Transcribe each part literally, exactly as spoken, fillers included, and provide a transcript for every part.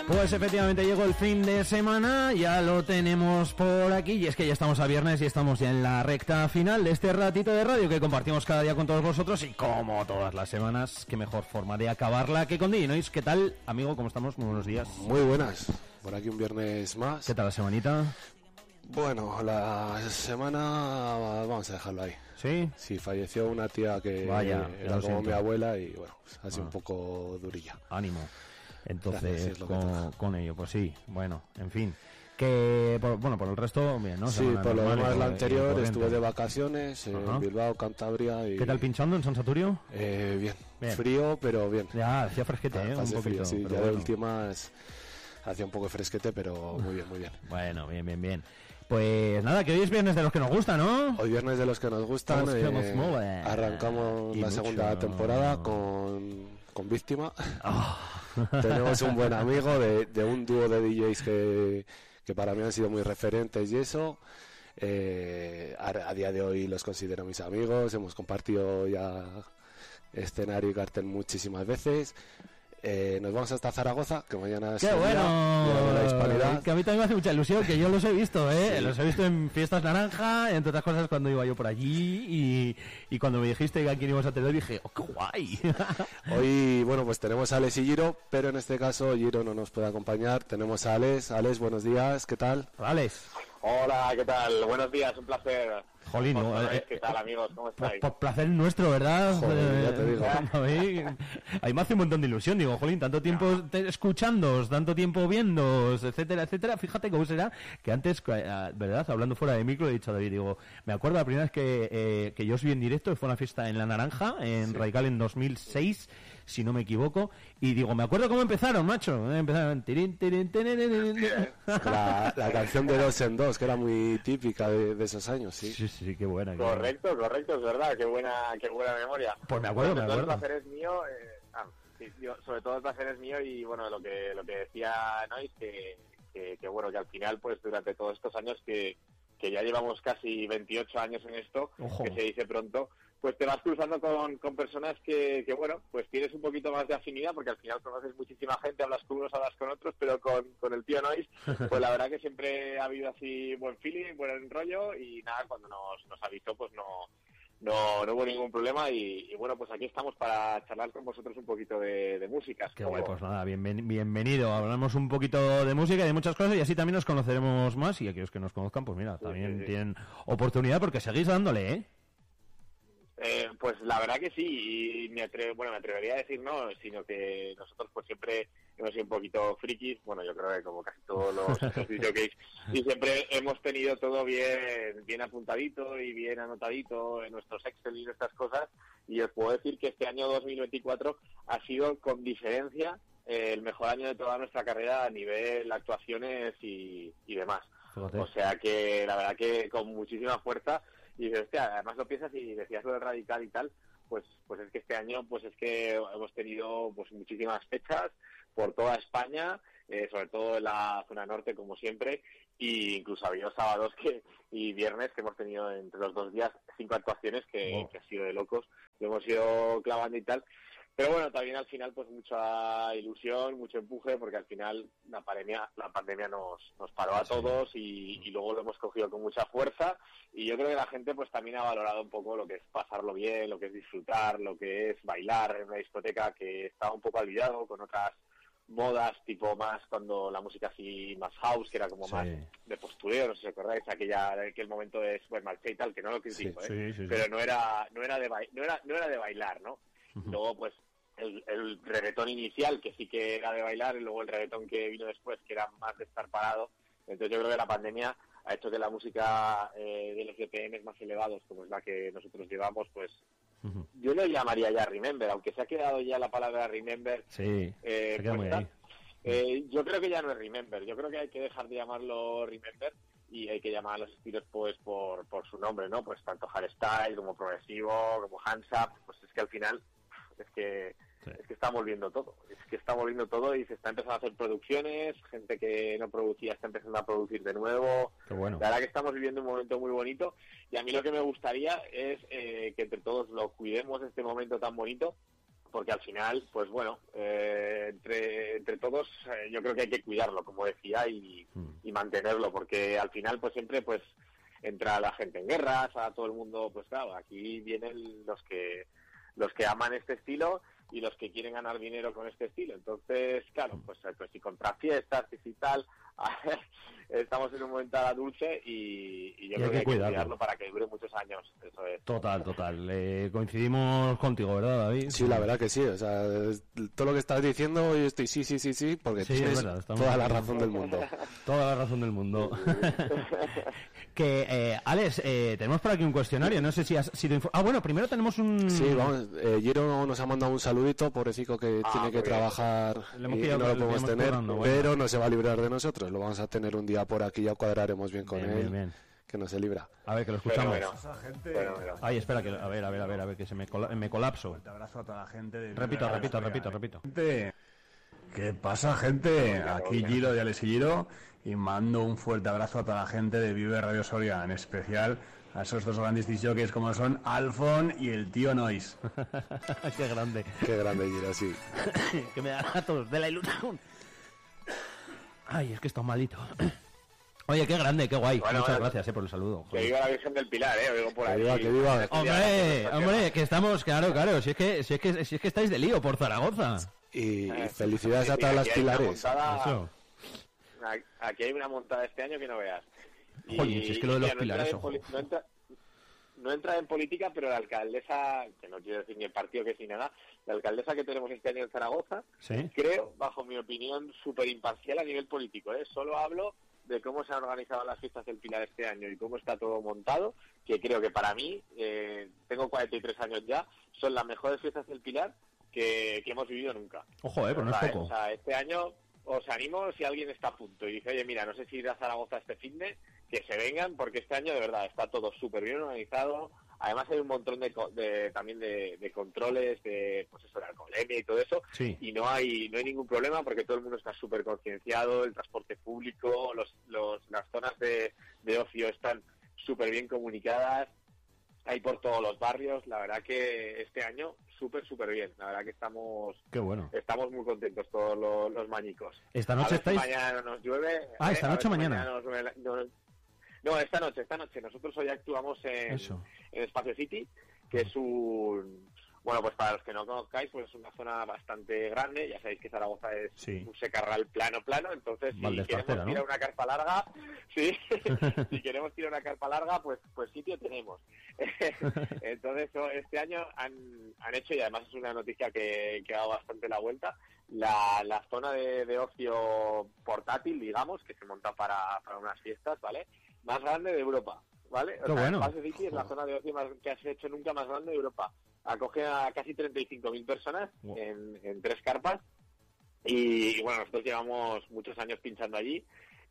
Pues efectivamente llegó el fin de semana, ya lo tenemos por aquí y es que ya estamos a viernes y estamos ya en la recta final de este ratito de radio que compartimos cada día con todos vosotros y como todas las semanas, qué mejor forma de acabarla que con D J Noise. ¿Qué tal, amigo? ¿Cómo estamos? Muy buenos días. Muy buenas, por aquí un viernes más. ¿Qué tal la semanita? Bueno, la semana vamos a dejarlo ahí. ¿Sí? Sí, falleció una tía que Vaya, era como siento. mi abuela y bueno, pues, ha sido Ah. un poco durilla. Ánimo. Entonces, Gracias, sí, es lo que con, toca. con ello, pues sí, bueno, en fin. Que, por, bueno, por el resto, bien, ¿no? Sí, Semana por lo normal y demás, la cor- y anterior corriente. estuve de vacaciones en Ajá. Bilbao, Cantabria y... ¿Qué tal pinchando en San Saturio? Eh, bien. Bien. frío, pero bien. Ya, hacía fresquete, ¿eh? Un Hace poquito. frío, sí, pero ya bueno. de últimas hacía un poco de fresquete, pero muy bien, muy bien. Bueno, bien, bien, bien. Pues nada, que hoy es viernes de los que nos gusta, ¿no? Hoy viernes de los que nos gustan, Los que eh, nos mola. arrancamos Y la mucho. segunda temporada con, con Víctima. Ah. Tenemos un buen amigo de, de un dúo de D Js que, que para mí han sido muy referentes y eso. Eh, a, a día de hoy los considero mis amigos, hemos compartido ya escenario y cartel muchísimas veces. Eh, nos vamos hasta Zaragoza, que mañana es ¡Qué el día, bueno! día de la Hispanidad. Que a mí también me hace mucha ilusión, que yo los he visto, ¿eh? Sí. Los he visto en Fiestas Naranja, entre otras cosas cuando iba yo por allí y, y cuando me dijiste que a quién íbamos a tener dije, ¡oh, qué guay! Hoy, bueno, pues tenemos a Alex y Giro, pero en este caso Giro no nos puede acompañar. Tenemos a Alex. Alex, buenos días, ¿qué tal? Alex, Hola, ¿qué tal? Buenos días, un placer. jolín, Pues, ¿no? ¿qué tal, amigos? ¿Cómo Por, estáis? por placer nuestro, ¿verdad? Joder, ya te digo. A mí, a mí me hace un montón de ilusión, digo, jolín, tanto tiempo te- escuchándoos, tanto tiempo viéndoos, etcétera, etcétera. Fíjate cómo será que antes, eh, ¿verdad? Hablando fuera de micro, he dicho a David, digo, me acuerdo la primera vez que, eh, que yo os vi en directo, fue una fiesta en La Naranja, en Radical en dos mil seis, si no me equivoco, y digo, me acuerdo cómo empezaron, macho. Empezaron... tirin, tirin, tirin. La, la canción de Dos en Dos, que era muy típica de, de esos años, sí. Sí, sí, qué buena. qué buena. Correcto, correcto, es verdad, qué buena, qué buena memoria. Pues me acuerdo, Sobre me todo acuerdo. El placer es mío, eh, ah, sí, yo- sobre todo el placer es mío y bueno, lo que lo que decía Nois, que, que, que bueno, que al final, pues durante todos estos años que, que ya llevamos casi veintiocho años en esto, Ojo. que se dice pronto, pues te vas cruzando con, con personas que, que, bueno, pues tienes un poquito más de afinidad, porque al final conoces muchísima gente, hablas con unos, hablas con otros, pero con, con el tío Nois, pues la verdad que siempre ha habido así buen feeling, buen rollo, y nada, cuando nos, nos avisó, pues no, no, no hubo ningún problema, y, y bueno, pues aquí estamos para charlar con vosotros un poquito de, de músicas. Qué ¿Cómo? guay, pues nada, bienven- bienvenido. Hablamos un poquito de música y de muchas cosas y así también nos conoceremos más y aquellos que nos conozcan, pues mira, también sí, sí. tienen oportunidad porque seguís dándole, ¿eh? Eh, pues la verdad que sí, y me atre- bueno, me atrevería a decir no, sino que nosotros pues siempre hemos sido un poquito frikis, bueno, yo creo que como casi todos los, los videoclips, y siempre hemos tenido todo bien bien apuntadito y bien anotadito en nuestros Excel y nuestras cosas, y os puedo decir que este año dos mil veinticuatro ha sido con diferencia eh, el mejor año de toda nuestra carrera a nivel actuaciones y, y demás. Fíjate. O sea que la verdad que con muchísima fuerza. Y dices, hostia, además lo piensas y decías lo de Radical y tal, pues pues es que este año pues es que hemos tenido pues muchísimas fechas por toda España, eh, sobre todo en la zona norte como siempre, e incluso ha habido sábados que y viernes que hemos tenido entre los dos días cinco actuaciones que, Wow. que ha sido de locos, lo hemos ido clavando y tal. Pero bueno, también al final pues mucha ilusión, mucho empuje, porque al final la pandemia, la pandemia nos, nos paró a todos y, y luego lo hemos cogido con mucha fuerza, y yo creo que la gente pues también ha valorado un poco lo que es pasarlo bien, lo que es disfrutar, lo que es bailar en una discoteca que estaba un poco olvidado con otras modas tipo más cuando la música así más house, que era como Sí. más de postureo, no sé si os acordáis, aquella, aquel momento de Supermarché y tal, que no lo critico, Sí, ¿eh? sí, sí, sí. pero no era no era de ba- no era no era de bailar, ¿no? Luego pues el, el reggaetón inicial, que sí que era de bailar, y luego el reggaetón que vino después, que era más de estar parado. Entonces yo creo que la pandemia ha hecho que la música eh, de los B P Ms más elevados, como es la que nosotros llevamos, pues Ujú. yo lo llamaría ya Remember, aunque se ha quedado ya la palabra Remember Sí, eh, se queda muy puesta. ahí. Eh, yo creo que ya no es Remember, yo creo que hay que dejar de llamarlo Remember y hay que llamar a los estilos pues por, por su nombre, ¿no? Pues tanto hardstyle como progresivo, como hands up, pues es que al final es que Sí. es que está volviendo todo, es que está volviendo todo y se está empezando a hacer producciones, gente que no producía está empezando a producir de nuevo. Qué bueno. La verdad que estamos viviendo un momento muy bonito y a mí lo que me gustaría es eh, que entre todos lo cuidemos este momento tan bonito, porque al final, pues bueno, eh, entre, entre todos eh, yo creo que hay que cuidarlo, como decía, y, y mantenerlo, porque al final pues siempre pues entra la gente en guerras, a todo el mundo, pues claro, aquí vienen los que los que aman este estilo y los que quieren ganar dinero con este estilo. Entonces, claro, pues, pues si contra fiestas y tal, estamos en un momento a la dulce y, y yo y creo hay que hay que que cuidarlo. cuidarlo para que dure muchos años. Eso es. Total, total. Eh, coincidimos contigo, ¿verdad, David? Sí, la verdad que sí. O sea, todo lo que estás diciendo, yo estoy sí, sí, sí, sí, porque Sí, tienes es verdad, estamos toda la aquí. razón del mundo. Toda la razón del mundo. que, eh, Alex, eh, tenemos por aquí un cuestionario. No sé si has sido... Info- ah, bueno, primero tenemos un... Sí, vamos, eh, Giro nos ha mandado un saludito, pobrecito que Ah, tiene muy que bien. trabajar Le hemos y pillado- no lo le podemos pillamos tener, currando, bueno. pero no se va a librar de nosotros. Lo vamos a tener un día por aquí, ya cuadraremos bien con Bien, él, bien, bien. que no se libra. A ver, que lo escuchamos. Fenómeno. Fenómeno. Ay, espera, que... A ver, a ver, a ver, a ver, que se me, cola- me colapso. Fuerte abrazo a toda la gente. De Repito, Vive repito, Radio repito, Soria. repito. Gente, ¿qué pasa, gente? Aquí Giro de Alex y Giro y mando un fuerte abrazo a toda la gente de Vive Radio Soria, en especial a esos dos grandes disjockeys como son Alfon y el tío Nois. Qué grande. Qué grande Giro, sí. Que me da gatos de la ilusión. Ay, es que está malito. Oye, qué grande, qué guay. Bueno, Muchas bueno, gracias eh, por el saludo. Que Joder. viva la Virgen del Pilar, ¿eh? Oigo por Que ahí. viva, que viva. Hombre, hombre, que estamos, claro, claro, si es que, si es que, si es que estáis de lío por Zaragoza. Y, Eh, y felicidades a sí, todas las aquí hay una pilares. montada- Eso. Aquí hay una montada este año que no veas. Y- Jolín, si es que lo de y los ya no pilares, entra en ojo. poli- no entra, no entra en política, pero la alcaldesa, que no quiero decir ni el partido que es ni nada, la alcaldesa que tenemos este año en Zaragoza, Sí. creo, bajo mi opinión, súper imparcial a nivel político, ¿eh? Solo hablo de cómo se han organizado las fiestas del Pilar este año y cómo está todo montado, que creo que para mí, eh, tengo cuarenta y tres años ya, son las mejores fiestas del Pilar que, que hemos vivido nunca. Ojo, eh, pero no es O sea, poco. O sea, este año os animo, si alguien está a punto y dice, oye, mira, no sé si ir a Zaragoza este finde, que se vengan, porque este año de verdad está todo súper bien organizado. Además hay un montón de, co- de también de, de controles, de pues eso, de alcoholemia y todo eso, Sí. y no hay no hay ningún problema porque todo el mundo está súper concienciado, el transporte público, los, los las zonas de, de ocio están súper bien comunicadas, hay por todos los barrios. La verdad que este año súper, súper bien. La verdad que estamos Qué bueno. estamos muy contentos todos los, los mañicos. Esta A noche ver si estáis... mañana no nos llueve. Ah, ¿eh? esta A ver noche si mañana. nos llueve la- no, no, esta noche, esta noche. Nosotros hoy actuamos en, Eso. en Espacio City, que es un... Bueno, pues para los que no conozcáis, pues es una zona bastante grande. Ya sabéis que Zaragoza es Sí. un secarral plano, plano. Entonces, si Valdesparcera, queremos ¿no? tirar una carpa larga, sí, si queremos tirar una carpa larga, pues pues sitio tenemos. Entonces, o- este año han, han hecho, y además es una noticia que, que ha dado bastante la vuelta, la, la zona de, de ocio portátil, digamos, que se monta para, para unas fiestas, ¿vale? Más grande de Europa, ¿vale? O Qué bueno. Space City es la zona de ocio más, que has hecho nunca más grande de Europa. Acoge a casi treinta y cinco mil personas Wow. en, en tres carpas. Y, y bueno, nosotros llevamos muchos años pinchando allí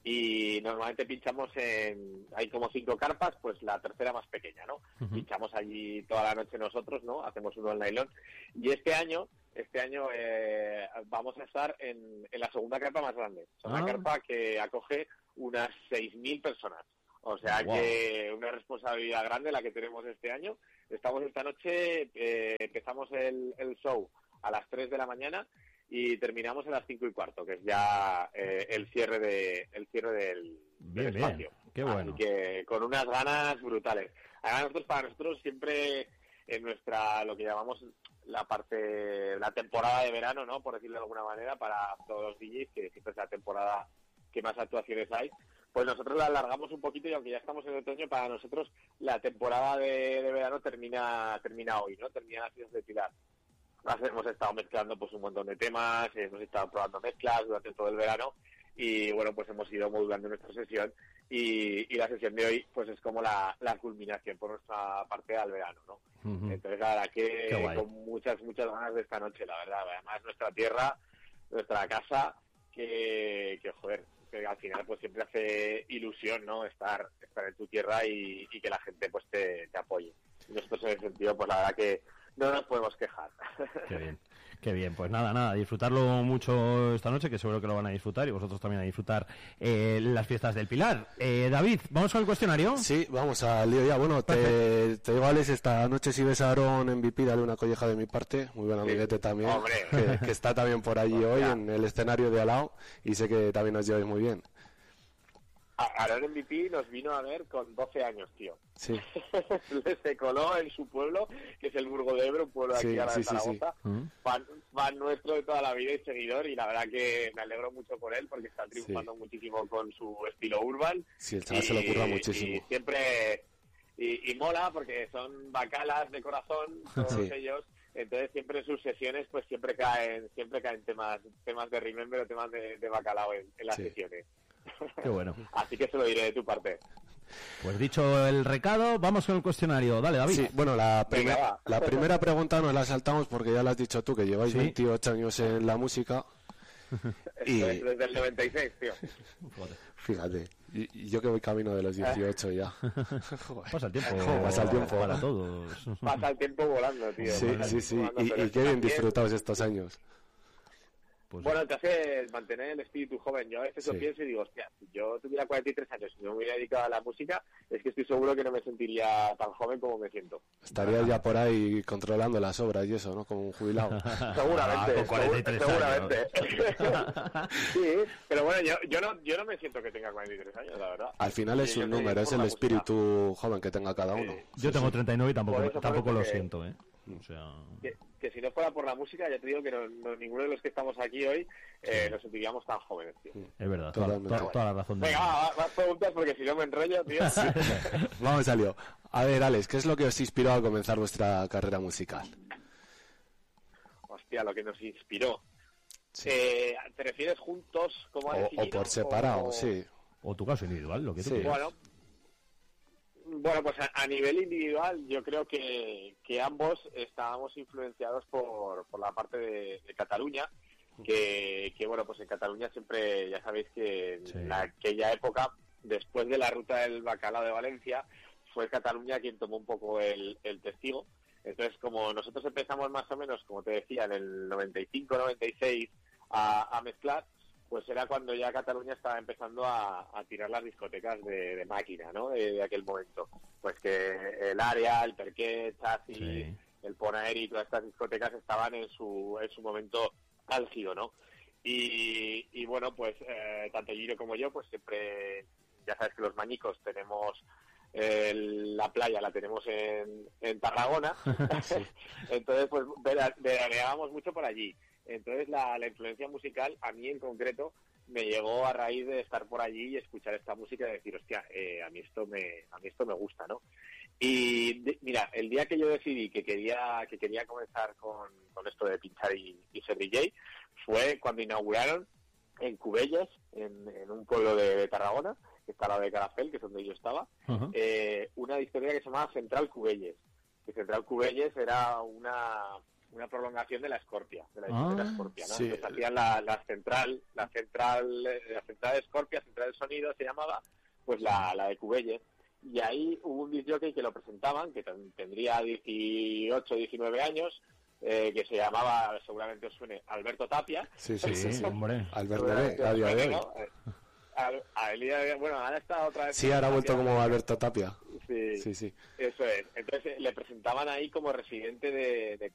y normalmente pinchamos en... Hay como cinco carpas, pues la tercera más pequeña, ¿no? Ujú. Pinchamos allí toda la noche nosotros, ¿no? Hacemos uno en nylon. Y este año, este año eh, vamos a estar en, en la segunda carpa más grande. Es una Ah. carpa que acoge unas seis mil personas. O sea Wow. que una responsabilidad grande la que tenemos este año. Estamos esta noche, eh, empezamos el, el show a las tres de la mañana y terminamos a las cinco y cuarto, que es ya eh, el cierre de el cierre del, Bien, del bien. espacio. Qué bueno. Así que con unas ganas brutales. Además, nosotros, para nosotros siempre en nuestra, lo que llamamos la parte, la temporada de verano, ¿no? Por decirlo de alguna manera, para todos los D Js, que siempre es la temporada que más actuaciones hay, pues nosotros la alargamos un poquito y aunque ya estamos en otoño, para nosotros la temporada de, de verano termina termina hoy, ¿no? Termina las fiestas de Pilar. Hemos estado mezclando pues un montón de temas, hemos estado probando mezclas durante todo el verano y bueno, pues hemos ido modulando nuestra sesión y, y la sesión de hoy pues es como la, la culminación por nuestra parte al verano, ¿no? Ujú. Entonces la verdad que Qué guay. con muchas, muchas ganas de esta noche, la verdad. Además nuestra tierra, nuestra casa, que, que joder, que al final pues siempre hace ilusión, ¿no? Estar, estar en tu tierra y, y que la gente pues te, te apoye. Y nosotros en ese sentido pues la verdad que no nos podemos quejar. Qué bien. Qué bien, pues nada, nada, disfrutarlo mucho esta noche, que seguro que lo van a disfrutar, y vosotros también a disfrutar eh, las fiestas del Pilar. Eh, David, ¿vamos con el cuestionario? Sí, vamos al lío ya. Bueno, te, te digo, Alex, esta noche si ves a Aaron M V P, dale una colleja de mi parte, muy buen amiguete también, que, que está también por allí hoy en el escenario de al lado, y sé que también nos lleváis muy bien. Aaron M V P nos vino a ver con doce años, tío. Sí. Se coló en su pueblo, que es el Burgo de Ebro, un pueblo de aquí Sí, a la sí, de sí, Zaragoza. sí. Fan, fan nuestro de toda la vida y seguidor, y la verdad que me alegro mucho por él, porque está triunfando Sí. muchísimo con su estilo urban. Sí, el chaval se lo ocurra muchísimo. Y siempre... Y, y mola, porque son bacalas de corazón, todos Sí. ellos. Entonces siempre en sus sesiones pues siempre caen siempre caen temas temas de Remember o temas de, de bacalao en, en las Sí. sesiones. Qué bueno. Así que se lo diré de tu parte. Pues dicho el recado, vamos con el cuestionario. Dale, David. Sí, bueno, la, Venga, primer- va. la primera pregunta nos la saltamos porque ya la has dicho tú, que lleváis Sí. veintiocho años en la música. Y Esto es desde el noventa y seis, tío. fíjate, y, y yo que voy camino de los dieciocho ya. Joder. Pasa el tiempo. ¿Cómo pasa el tiempo? Para todos. Pasa el tiempo volando, tío. Sí, Pasa el sí, sí, tiempo volando, y, pero y es qué bien también- disfrutados estos años. Pues, Bueno, te hace mantener el espíritu joven. Yo a veces Sí. lo pienso y digo, hostia, si yo tuviera cuarenta y tres años y no me hubiera dedicado a la música, es que estoy seguro que no me sentiría tan joven como me siento. Estarías ya por ahí controlando las obras y eso, ¿no? Como un jubilado. Seguramente, Ah, con cuarenta y tres seguramente. Sí, pero bueno, yo, yo, no, yo no me siento que tenga cuarenta y tres años, la verdad. Al final es Sí, yo un te número, digo es por el la música. espíritu joven que tenga cada uno. yo tengo treinta y nueve y tampoco, Por eso, por tampoco eso lo que- siento, ¿eh? O sea... Que, que si no fuera por la música, ya te digo que no, no- ninguno de los que estamos aquí hoy eh, nos sentiríamos tan jóvenes, tío. Es verdad, toda, Totalmente. toda- toda la razón. De... Venga, va, va, más preguntas porque si no me enrollo, tío. Vamos al lío. A ver, Alex, ¿qué es lo que os inspiró a comenzar vuestra carrera musical? Hostia, lo que nos inspiró. Sí. Eh, ¿Te refieres juntos como O, Alex y o Guido, por separado, o- sí. O tu caso individual, lo que tú Sí. quieras. Bueno, bueno, pues a, a nivel individual yo creo que, que ambos estábamos influenciados por, por la parte de, de Cataluña, que, que bueno, pues en Cataluña siempre, ya sabéis que en Sí. la- aquella época, después de la ruta del bacalao de Valencia, fue Cataluña quien tomó un poco el, el testigo. Entonces, como nosotros empezamos más o menos, como te decía, en el noventa y cinco noventa y seis a, a mezclar, pues era cuando ya Cataluña estaba empezando a, a tirar las discotecas de, de máquina, ¿no? De, de aquel momento. Pues que el Área, el Perqué, Chasis, Sí. el Ponaeri y todas estas discotecas estaban en su, en su momento álgido, ¿no? Y, y bueno, pues eh, tanto Giro como yo, pues siempre, ya sabes que los mañicos tenemos eh, la playa, la tenemos en, en Tarragona, entonces pues vera- veraneábamos mucho por allí. Entonces la, la influencia musical, a mí en concreto, me llegó a raíz de estar por allí y escuchar esta música y decir, hostia, eh, a mí esto me a mí esto me gusta, ¿no? Y de- mira, el día que yo decidí que quería que quería comenzar con, con esto de pinchar y, y ser D J fue cuando inauguraron en Cubelles, en, en un pueblo de, de Tarragona, que está al lado de Carafel, que es donde yo estaba, Ajá. eh, una discoteca que se llamaba Central Cubelles. Que Central Cubelles era una, una prolongación de la Scorpia, de la discoteca Ah, Scorpia, ¿no? sí. Entonces hacían la, la central, la central, eh, la central de Scorpia, central de sonido se llamaba, pues la, la de Cubelles. Y ahí hubo un disc jockey que lo presentaban, que ten- tendría dieciocho, diecinueve años, eh, que se llamaba, seguramente os suene, Alberto Tapia. Sí, sí, sí. Sí, sí. hombre. Alberto B, a día de hoy. ¿no? Eh, al- al día de- bueno, ahora está otra vez. Sí, ahora ha vuelto como Alberto Tapia. Sí, Sí, sí. eso es. Entonces eh, le presentaban ahí como residente de, de,